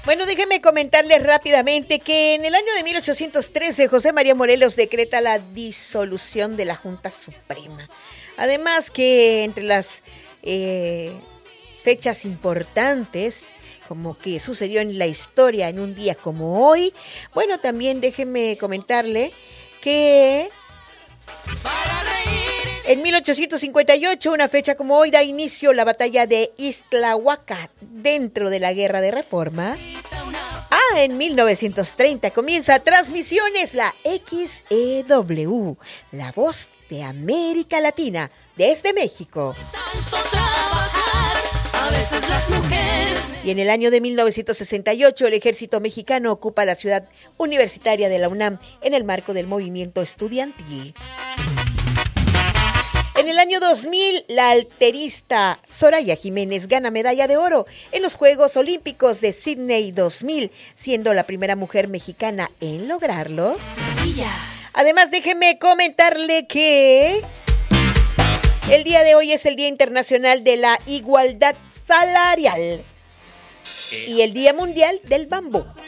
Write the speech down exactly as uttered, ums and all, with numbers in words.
Bueno, déjenme comentarles rápidamente que en el año de mil ochocientos trece José María Morelos decreta la disolución de la Junta Suprema. Además que entre las eh, fechas importantes, como que sucedió en la historia en un día como hoy, bueno, también déjenme comentarle que en mil ochocientos cincuenta y ocho, una fecha como hoy, da inicio la batalla de Ixtlahuaca dentro de la Guerra de Reforma. Ah, en mil novecientos treinta comienza Transmisiones la X E W, la voz de América Latina, desde México. A veces las mujeres. Y en el año de mil novecientos sesenta y ocho, el ejército mexicano ocupa la ciudad universitaria de la UNAM en el marco del movimiento estudiantil. En el año dos mil, la halterista Soraya Jiménez gana medalla de oro en los Juegos Olímpicos de Sydney dos mil, siendo la primera mujer mexicana en lograrlo. Sencilla. Además, déjeme comentarle que el día de hoy es el Día Internacional de la Igualdad Salarial y el Día Mundial del Bambú.